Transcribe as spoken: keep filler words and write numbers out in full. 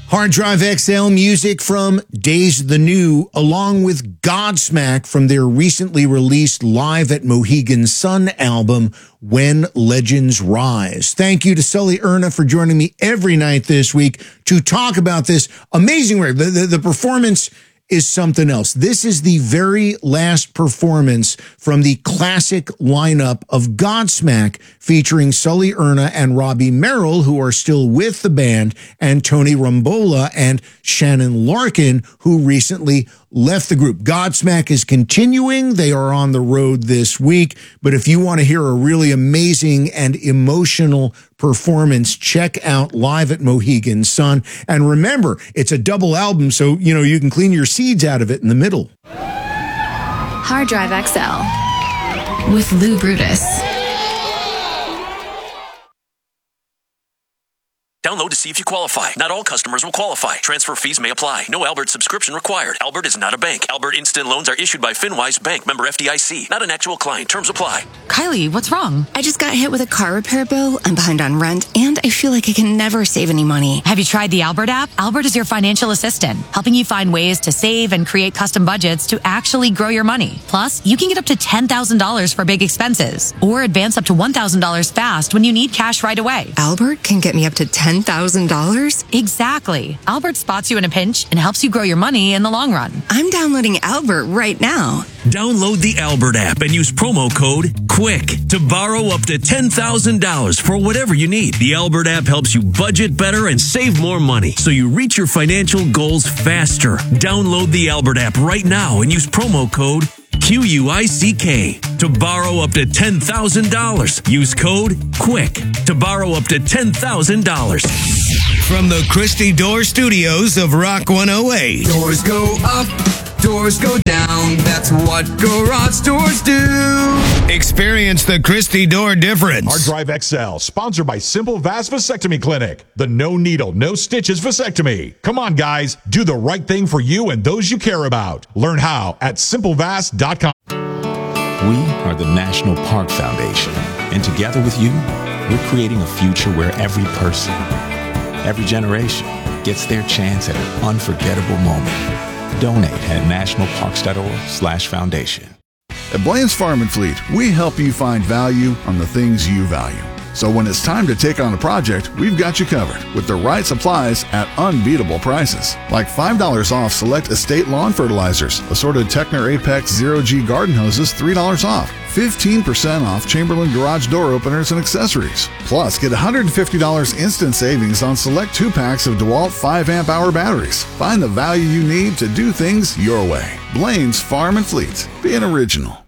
Hard Drive X L music from Days the New, along with Godsmack from their recently released Live at Mohegan Sun album, When Legends Rise. Thank you to Sully Erna for joining me every night this week to talk about this amazing record. The, the, the performance is something else. This is the very last performance from the classic lineup of Godsmack, featuring Sully Erna and Robbie Merrill, who are still with the band, and Tony Rombola and Shannon Larkin, who recently left the group. Godsmack is continuing. They are on the road this week. But if you want to hear a really amazing and emotional performance, check out Live at Mohegan Sun. And remember, it's a double album, so, you know, you can clean your seeds out of it in the middle. Hard Drive X L with Lou Brutus. Download to see if you qualify. Not all customers will qualify. Transfer fees may apply. No Albert subscription required. Albert is not a bank. Albert Instant Loans are issued by FinWise Bank, member F D I C. Not an actual client. Terms apply. Kylie, what's wrong? I just got hit with a car repair bill. I'm behind on rent, and I feel like I can never save any money. Have you tried the Albert app? Albert is your financial assistant, helping you find ways to save and create custom budgets to actually grow your money. Plus, you can get up to ten thousand dollars for big expenses, or advance up to one thousand dollars fast when you need cash right away. Albert can get me up to ten thousand dollars? Exactly. Albert spots you in a pinch and helps you grow your money in the long run. I'm downloading Albert right now. Download the Albert app and use promo code QUICK to borrow up to ten thousand dollars for whatever you need. The Albert app helps you budget better and save more money, so you reach your financial goals faster. Download the Albert app right now and use promo code Q U I C K to borrow up to ten thousand dollars. Use code QUICK to borrow up to ten thousand dollars. From the Christy Door Studios of Rock one oh eight. Doors go up, doors go down. That's what garage doors do. Experience the Christy Door difference. Hard Drive X L, sponsored by Simple Vast Vasectomy Clinic. The no needle, no stitches vasectomy. Come on, guys. Do the right thing for you and those you care about. Learn how at simple vast dot com. We are the National Park Foundation. And together with you, we're creating a future where every person, every generation gets their chance at an unforgettable moment. Donate at nationalparks.org slash foundation. At Blaine's Farm and Fleet, we help you find value on the things you value. So when it's time to take on a project, we've got you covered with the right supplies at unbeatable prices. Like five dollars off select estate lawn fertilizers, assorted Techner Apex Zero G garden hoses, three dollars off. fifteen percent off Chamberlain garage door openers and accessories. Plus, get one hundred fifty dollars instant savings on select two packs of DeWalt five amp hour batteries. Find the value you need to do things your way. Blaine's Farm and Fleet. Be an original.